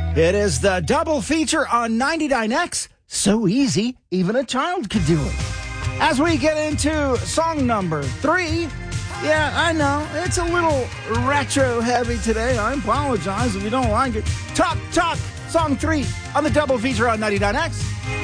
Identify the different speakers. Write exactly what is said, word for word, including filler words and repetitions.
Speaker 1: It is the double feature on ninety-nine X. So easy, even a child could do it. As we get into song number three, yeah, I know, it's a little retro heavy today. I apologize if you don't like it. Talk, talk, song three on the double feature on ninety-nine X.